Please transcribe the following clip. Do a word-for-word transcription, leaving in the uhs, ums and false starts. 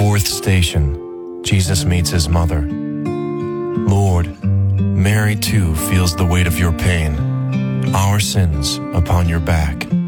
Fourth station, Jesus meets his mother. Lord, Mary too feels the weight of your pain, our sins upon your back.